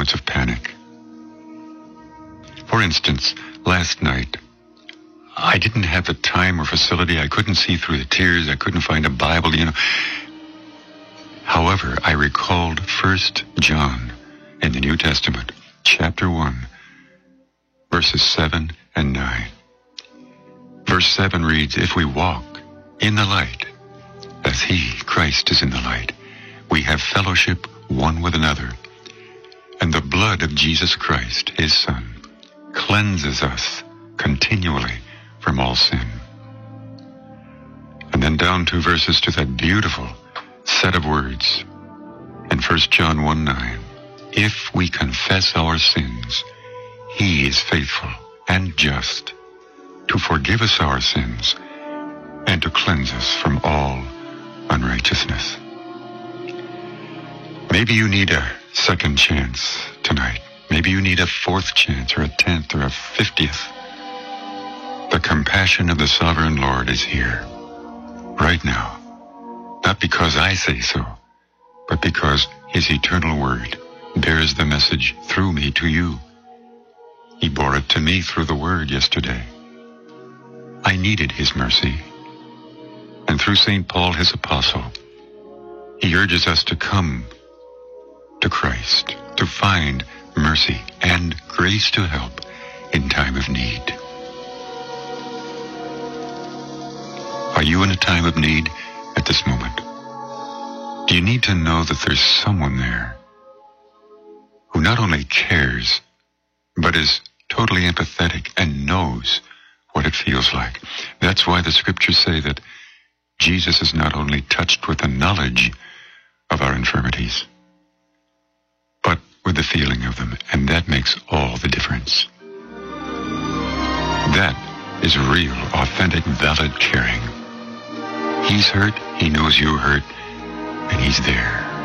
moments of panic. For instance, last night, I didn't have the time or facility. I couldn't see through the tears. I couldn't find a Bible, However, I recalled 1 John in the New Testament, chapter 1, verses 7 and 9. Verse 7 reads, "If we walk in the light, as he, Christ, is in the light, we have fellowship one with another. And the blood of Jesus Christ, his Son, cleanses us continually from all sin." And then down 2 verses to that beautiful set of words in 1 John 1:9. "If we confess our sins, he is faithful and just to forgive us our sins and to cleanse us from all unrighteousness." Maybe you need a second chance tonight. Maybe you need a 4th chance or a 10th or a 50th. The compassion of the sovereign Lord is here, right now. Not because I say so, but because his eternal word bears the message through me to you. He bore it to me through the word yesterday. I needed his mercy. And through St. Paul, his apostle, he urges us to come to Christ, to find mercy and grace to help in time of need. Are you in a time of need at this moment? Do you need to know that there's someone there who not only cares, but is totally empathetic and knows what it feels like? That's why the scriptures say that Jesus is not only touched with the knowledge of our infirmities, but with the feeling of them, and that makes all the difference. That is real, authentic, valid caring. He's hurt, he knows you're hurt, and he's there.